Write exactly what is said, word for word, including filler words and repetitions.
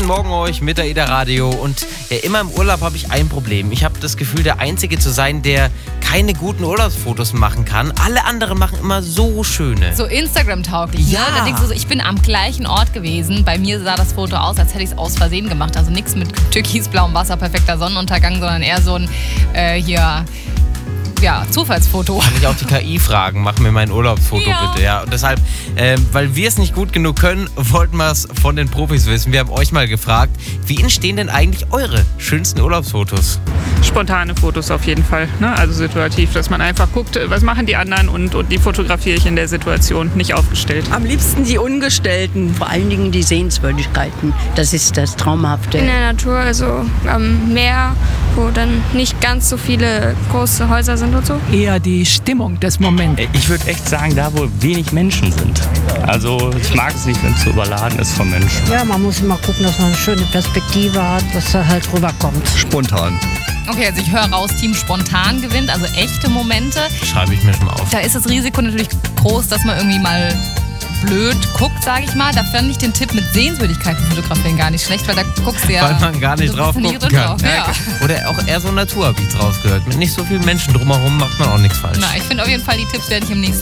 Guten Morgen euch mit der Ida Radio. Und ja, immer im Urlaub habe ich ein Problem. Ich habe das Gefühl, der Einzige zu sein, der keine guten Urlaubsfotos machen kann. Alle anderen machen immer so schöne. So Instagram-tauglich. Ja. Ne? Da denkst du so, ich bin am gleichen Ort gewesen. Bei mir sah das Foto aus, als hätte ich es aus Versehen gemacht. Also nichts mit türkisblauem Wasser, perfekter Sonnenuntergang, sondern eher so ein äh, hier... Ja, Zufallsfoto. Kann ich auch die K I fragen, mach mir mein Urlaubsfoto Ja. bitte. Ja, und deshalb, ähm, weil wir es nicht gut genug können, wollten wir es von den Profis wissen. Wir haben euch mal gefragt, wie entstehen denn eigentlich eure schönsten Urlaubsfotos? Spontane Fotos auf jeden Fall, ne? Also situativ, dass man einfach guckt, was machen die anderen und, und die fotografiere ich in der Situation, nicht aufgestellt. Am liebsten die Ungestellten. Vor allen Dingen die Sehenswürdigkeiten. Das ist das Traumhafte. In der Natur, also am Meer, wo dann nicht ganz so viele große Häuser sind und so. Eher die Stimmung des Moments. Ich würde echt sagen, da wo wenig Menschen sind. Also ich mag es nicht, wenn es so überladen ist von Menschen. Ja, man muss immer gucken, dass man eine schöne Perspektive hat, dass da halt rüberkommt. Spontan. Okay, also ich höre raus, Team spontan gewinnt, also echte Momente. Schreibe ich mir schon mal auf. Da ist das Risiko natürlich groß, dass man irgendwie mal blöd guckt, sage ich mal. Da fand ich den Tipp mit Sehenswürdigkeiten fotografieren gar nicht schlecht, weil da guckst du ja... Weil man gar nicht du drauf bist gucken drin kann. drauf, ja. Oder auch eher so Natur, habe ich rausgehört. Mit nicht so vielen Menschen drumherum macht man auch nichts falsch. Na, ich finde auf jeden Fall, die Tipps werde ich im nächsten